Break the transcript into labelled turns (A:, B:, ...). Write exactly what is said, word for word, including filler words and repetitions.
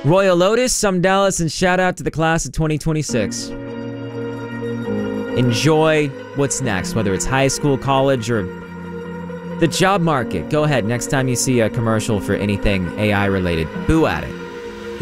A: Royal Lotus, some Dallas, and shout out to the class of twenty twenty-six. Enjoy what's next, whether it's high school, college, or the job market. Go ahead, next time you see a commercial for anything A I related, boo at it.